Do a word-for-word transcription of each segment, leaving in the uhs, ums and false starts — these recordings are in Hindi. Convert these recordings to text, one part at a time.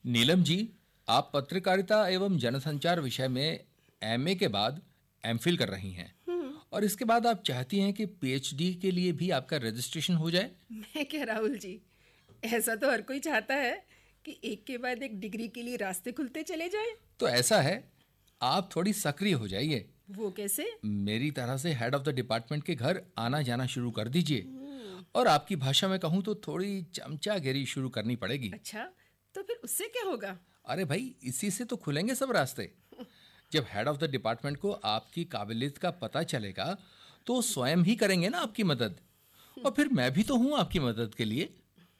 नीलम जी, आप पत्रकारिता एवं जनसंचार विषय में एमए के बाद एमफिल कर रही हैं और इसके बाद आप चाहती हैं कि पीएचडी के लिए भी आपका रजिस्ट्रेशन हो जाए। मैं क्या राहुल जी, ऐसा तो हर कोई चाहता है कि एक के बाद एक डिग्री के लिए रास्ते खुलते चले जाए। तो ऐसा है, आप थोड़ी सक्रिय हो जाइए। वो कैसे? मेरी तरह से हेड ऑफ द डिपार्टमेंट के घर आना जाना शुरू कर दीजिए और आपकी भाषा में कहूँ तो थोड़ी चमचागिरी शुरू करनी पड़ेगी। अच्छा, तो फिर उससे क्या होगा? अरे भाई, इसी से तो खुलेंगे सब रास्ते। जब हेड ऑफ द डिपार्टमेंट को आपकी काबिलियत का पता चलेगा तो स्वयं ही करेंगे ना आपकी मदद, और फिर मैं भी तो हूं आपकी मदद के लिए।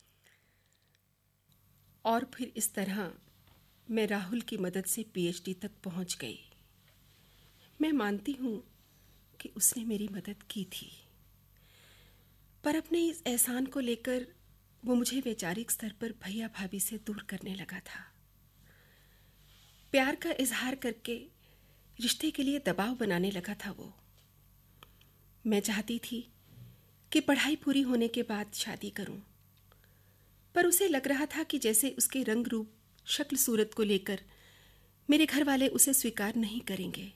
और फिर इस तरह मैं राहुल की मदद से पीएचडी तक पहुंच गई। मैं मानती हूं कि उसने मेरी मदद की थी, पर अपने इस एहसान को लेकर वो मुझे वैचारिक स्तर पर भैया भाभी से दूर करने लगा था। प्यार का इजहार करके रिश्ते के लिए दबाव बनाने लगा था वो। मैं चाहती थी कि पढ़ाई पूरी होने के बाद शादी करूं, पर उसे लग रहा था कि जैसे उसके रंग रूप शक्ल सूरत को लेकर मेरे घर वाले उसे स्वीकार नहीं करेंगे।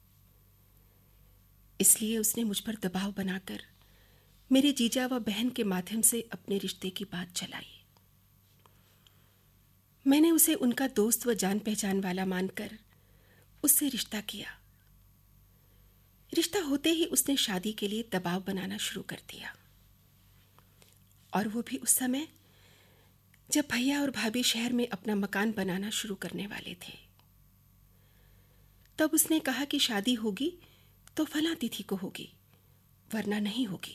इसलिए उसने मुझ पर दबाव बनाकर मेरे जीजा व बहन के माध्यम से अपने रिश्ते की बात चलाई। मैंने उसे उनका दोस्त व जान पहचान वाला मानकर उससे रिश्ता किया। रिश्ता होते ही उसने शादी के लिए दबाव बनाना शुरू कर दिया, और वो भी उस समय जब भैया और भाभी शहर में अपना मकान बनाना शुरू करने वाले थे। तब उसने कहा कि शादी होगी तो फला तिथि को होगी, वरना नहीं होगी।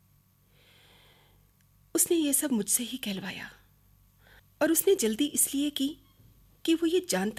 उसने ये सब मुझसे ही कहलवाया, और उसने जल्दी इसलिए की कि वो ये जानता